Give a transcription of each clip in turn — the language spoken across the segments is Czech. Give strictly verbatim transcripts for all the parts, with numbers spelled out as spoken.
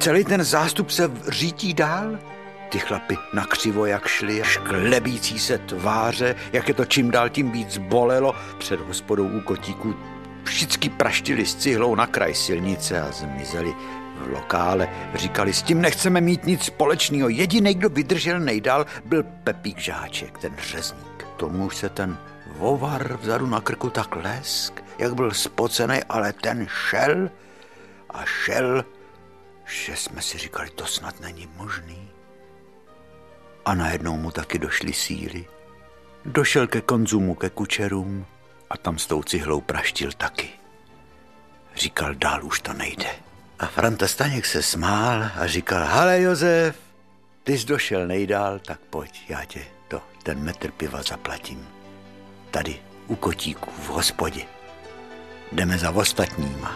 celý ten zástup se řítí dál. Ty chlapi nakřivo jak šli, šklebící se tváře, jak je to čím dál tím víc bolelo. Před hospodou u kotíků všichni praštili s cihlou na kraj silnice a zmizeli v lokále. Říkali, s tím nechceme mít nic společného. Jediný, kdo vydržel nejdál, byl Pepík Žáček, ten řezník. Tomu se ten vovar vzadu na krku tak lesk, jak byl spocený, ale ten šel a šel, že jsme si říkali, to snad není možný. A najednou mu taky došly síly. Došel ke konzumu, ke kučerům a tam s tou cihlou praštil taky. Říkal, dál už to nejde. A Franta Staněk se smál a říkal, hele Josef, ty jsi došel nejdál, tak pojď, já tě to, ten metr piva zaplatím. Tady u kotíků v hospodě. Jdeme za ostatníma.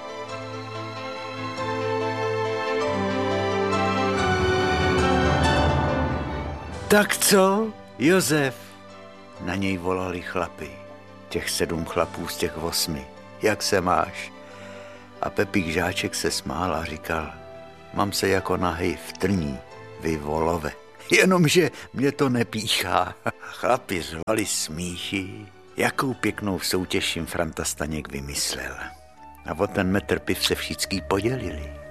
Tak co, Josef? Na něj volali chlapi. Těch sedm chlapů z těch osmi. Jak se máš? A Pepík Žáček se smál a říkal, mám se jako nahej v trní, vy volové. Jenomže mě to nepíchá. Chlapi řvali smíchy. Jakou pěknou soutěž jim Franta Staněk vymyslel. A o ten metr piv se všichni podělili.